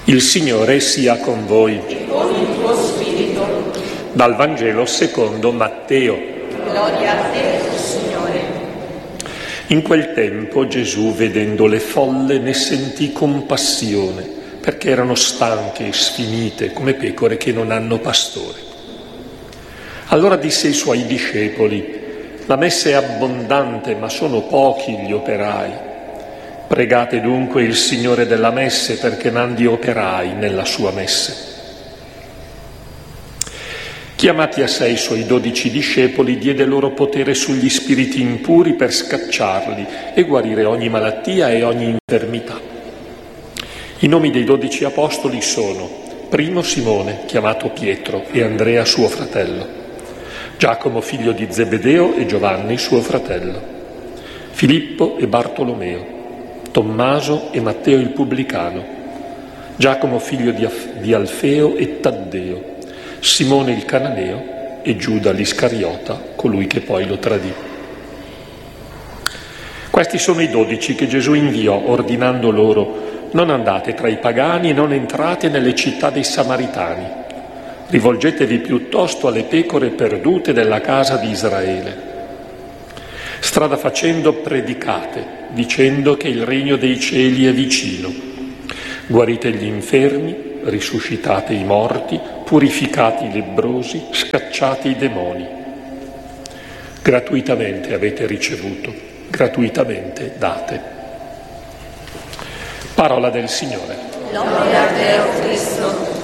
Il Signore sia con voi. E con il tuo spirito. Dal Vangelo secondo Matteo. Gloria a te, Signore. In quel tempo Gesù, vedendo le folle, ne sentì compassione, perché erano stanche e sfinite come pecore che non hanno pastore. Allora disse ai suoi discepoli: la messe è abbondante, ma sono pochi gli operai. Pregate dunque il Signore della messe perché mandi operai nella sua messe. Chiamati a sé i suoi 12 discepoli, diede loro potere sugli spiriti impuri per scacciarli e guarire ogni malattia e ogni infermità. I nomi dei 12 apostoli sono: primo Simone, chiamato Pietro, e Andrea suo fratello; Giacomo figlio di Zebedeo e Giovanni suo fratello; Filippo e Bartolomeo; Tommaso e Matteo il pubblicano; Giacomo figlio di Alfeo e Taddeo; Simone il cananeo e Giuda l'Iscariota, colui che poi lo tradì. Questi sono i 12 che Gesù inviò, ordinando loro: non andate tra i pagani e non entrate nelle città dei Samaritani. Rivolgetevi piuttosto alle pecore perdute della casa di Israele. Strada facendo predicate, dicendo che il regno dei cieli è vicino. Guarite gli infermi, risuscitate i morti, purificate i lebbrosi, scacciate i demoni. Gratuitamente avete ricevuto, gratuitamente date. Parola del Signore. Lode a te, o Cristo.